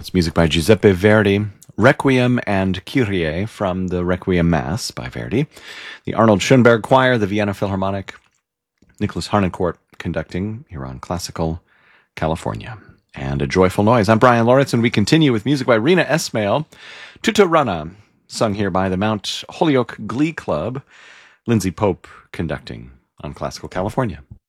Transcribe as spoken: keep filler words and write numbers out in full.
That's music by Giuseppe Verdi, Requiem and Kyrie from the Requiem Mass by Verdi, the Arnold Schoenberg Choir, the Vienna Philharmonic, Nicholas Harnoncourt conducting here on Classical California. And A Joyful Noise. I'm Brian Lawrence, and we continue with music by Rina Esmail, Tutta Rana, sung here by the Mount Holyoke Glee Club, Lindsay Pope conducting on Classical California.